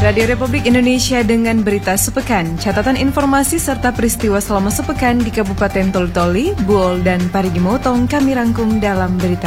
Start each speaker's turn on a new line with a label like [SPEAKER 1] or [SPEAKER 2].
[SPEAKER 1] Radio Republik Indonesia dengan berita sepekan, catatan informasi serta peristiwa selama sepekan di Kabupaten Toli-Toli, Buol, dan Parigi Motong kami rangkum dalam berita